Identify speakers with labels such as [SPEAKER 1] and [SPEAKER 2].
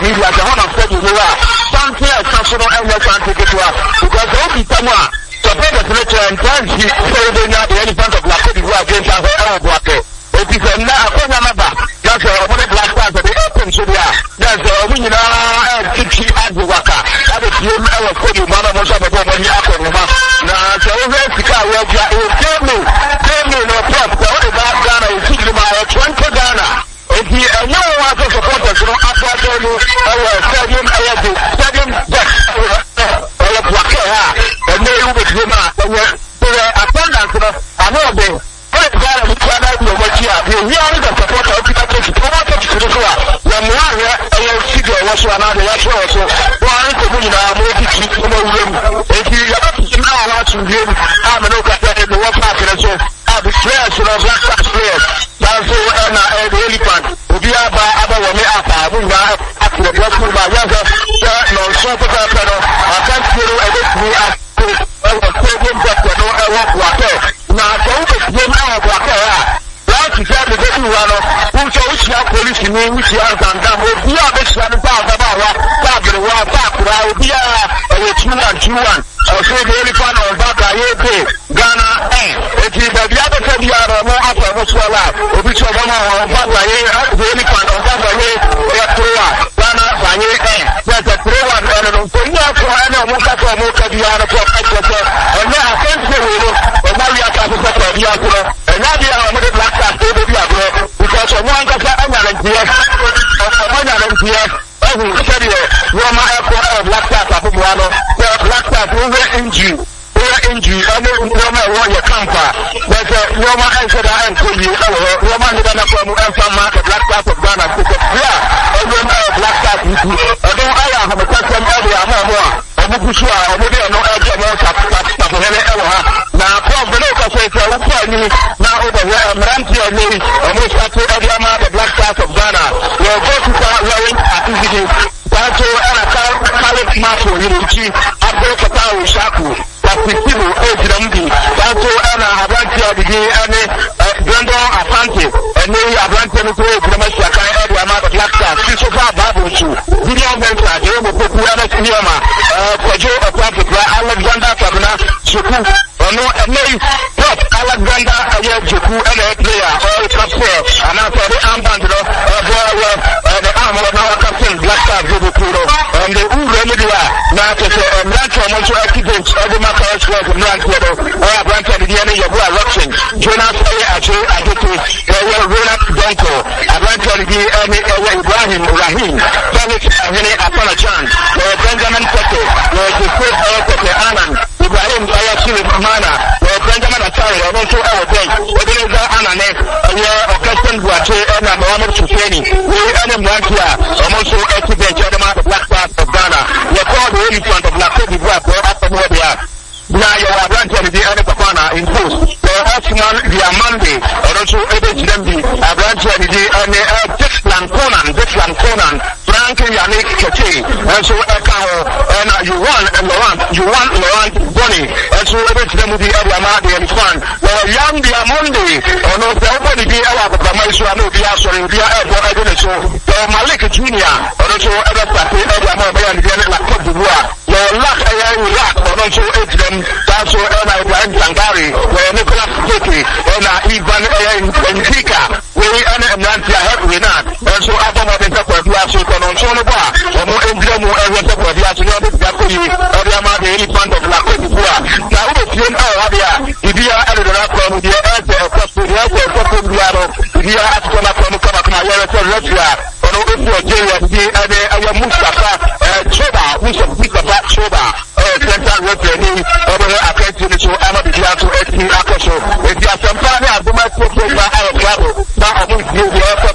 [SPEAKER 1] media the one of said you know something else national and something get to because don't be someone support the senator and try to say they know the elephant of Black People against our block. It is a number. That's a black part of the open so there's a winner and kitchen at the waka. That is you know for you mother most of the money after now so let's go where you tell me no problem. The only bad Ghana is sitting by 20 Ghana. If you know what to support us, you know, after you stadium deck or block and they will be attendance I know they Ghana we try to know what you are. We are the supporter of people to promote it to the floor. When we are here, I will see the wash another wash also. One to be in our multi to know room. If you are not now watching him, I'm an okay in the work market and so I'll be players, you know, black tax players. That's all and the elephant. If you are by other women after we are after the blood move by younger, no so to the pedal. I can't feel a bit me as to stadium that we don't have water. Now, don't get out of Wakaya. That's exactly the two runner. Who so which now police in me, which you have done, we are this one about the war, Bakura, we are a 2-1. Also, the elephant on Baka, Ghana, if you have the other said you are more after what's all out, which of them are on Baka, the elephant on Baka, Ghana, there's a 3-1 and on Korea for any of Moka, Diana, and now I can't say we look, and now we are talking about Diablo, and now we are on the black card, because of one of the Roma Airport black card, black card, injury, and Roma Warrior Camper, but Roma answered and could you, Roma from market, black card of Ghana, Roma black card, although I have a custom area, Omukusua, Omudi, no Elja, no Sapahele, now, from the local sector, now over here, Ranti, almost at the black card of Ghana, your vote is wearing activity, Tanto, and a Khaled Maso, Yuruchi, Abdul Fatah, Shaku, Papistibu, Ejrambi, Tanto, and a Abrantia, and Brandon Afante, and maybe Abrantia, Gramasia, and the amount of black card, Christopher Babuchu, William Mensa, Jerome Popuana, Sinema, Kojo, Alexander Kabina, Chuku, no, Pop, Alexander, Juku, and a player, all captain, and after the armband, the arm of our captain, Black Card, and the Uremedia, now to say, Rancho, Moncho accidents, every matter of work, Rancho, or Rancho, the DNA of eruption, Jonas, Ajay, Ronald Donko, Rancho, the Ibrahim, Rahim, Felix, Apolachan, Benjamin Tete, the Anan, Ibrahim, Mana, Benjamin Atari, and also our day, Ebenezer Anane, Augustin Guache, and Mohamed Chufeni, we and Rantia, also activate the black part of Ghana. We call the elephant of Black People after where they are. Now you are granted the other Papana in post. The Arsenal, the Amandi, and also Edembi, are granted the Declan Conan, Frankie Yannick Kete, and so Ekao, and you want Laurent Bonnie, and so Edembi, the Amadi and Fan. Well, young the Amandi, or no, nobody be out of the Maisha, no, the Asher, the airport, I didn't so. Malik Junior, or also Edembi, and the Cote d'Ivoire. Your luck, or also Edem. That's what Ibrahim Sangari, where Nicolas Kiki, and Ivan Benfica, where we and Nancy have Renat, and so after what they talk about the Asu on Sonoba, or more Indian or everything for the Asu, or the Amadi elephant of La Cote d'Ivoire. Now, if you know Arabia, if you are added up from the answer of Costa, if you are asked from Kamakaya, or if you are Jay, and Mustafa, Choba, which of Mustafa Choba, Central Revenue, over here, I can't see the show, I'm a bit to 18 Akasho. If you are some family, I do my program, I have traveled. Now, I think you